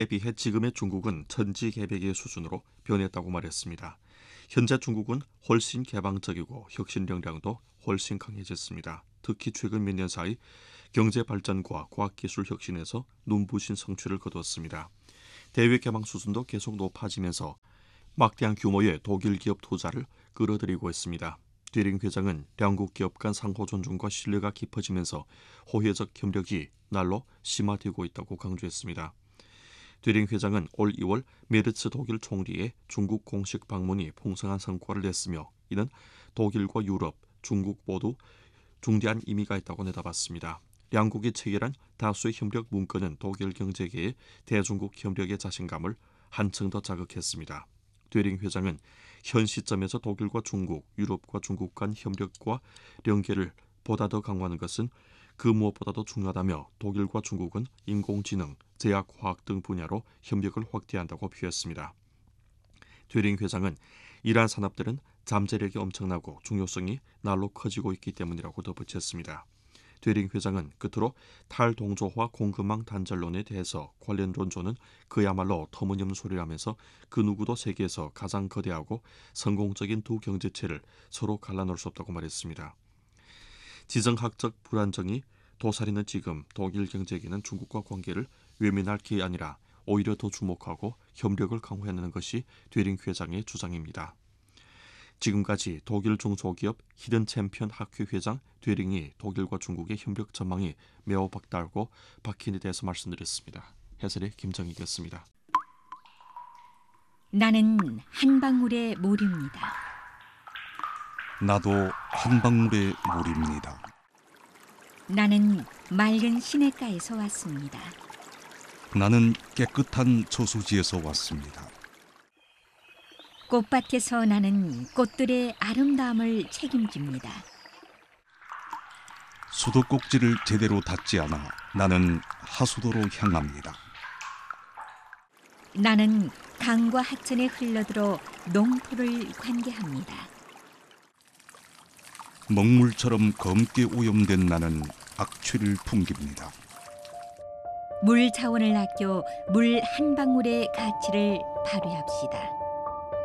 비해 지금의 중국은 천지개벽의 수준으로 변했다고 말했습니다. 현재 중국은 훨씬 개방적이고 혁신 역량도 훨씬 강해졌습니다. 특히 최근 몇 년 사이 경제 발전과 과학기술 혁신에서 눈부신 성취를 거두었습니다. 대외 개방 수준도 계속 높아지면서 막대한 규모의 독일 기업 투자를 끌어들이고 있습니다. 뒤링 회장은 양국 기업 간 상호 존중과 신뢰가 깊어지면서 호혜적 협력이 날로 심화되고 있다고 강조했습니다. 뒤링 회장은 올 2월 메르츠 독일 총리의 중국 공식 방문이 풍성한 성과를 냈으며 이는 독일과 유럽, 중국 모두 중대한 의미가 있다고 내다봤습니다. 양국이 체결한 다수의 협력 문건은 독일 경제계의 대중국 협력의 자신감을 한층 더 자극했습니다. 뒤링 회장은 현 시점에서 독일과 중국, 유럽과 중국 간 협력과 연계를 보다 더 강화하는 것은 그 무엇보다도 중요하다며 독일과 중국은 인공지능, 제약화학 등 분야로 협력을 확대한다고 표했습니다. 뒤링 회장은 이러한 산업들은 잠재력이 엄청나고 중요성이 날로 커지고 있기 때문이라고 덧붙였습니다. 뒤링 회장은 끝으로 탈동조화 공급망 단절론에 대해서 관련 논조는 그야말로 터무니없는 소리라면서 그 누구도 세계에서 가장 거대하고 성공적인 두 경제체를 서로 갈라놓을 수 없다고 말했습니다. 지정학적 불안정이 도사리는 지금 독일 경제계는 중국과 관계를 외면할 게 아니라 오히려 더 주목하고 협력을 강화하는 것이 뒤링 회장의 주장입니다. 지금까지 독일 중소기업 히든 챔피언 학회 회장 뒤링이 독일과 중국의 협력 전망이 매우 밝다고 박힌에 대해서 말씀드렸습니다. 해설의 김정희였습니다. 나는 한 방울의 물입니다. 나도 한 방울의 물입니다. 나는 맑은 시냇가에서 왔습니다. 나는 깨끗한 저수지에서 왔습니다. 꽃밭에서 나는 꽃들의 아름다움을 책임집니다. 수도꼭지를 제대로 닫지 않아 나는 하수도로 향합니다. 나는 강과 하천에 흘러들어 농토를 관계합니다. 먹물처럼 검게 오염된 나는 악취를 풍깁니다. 물 자원을 아껴 물 한 방울의 가치를 발휘합시다.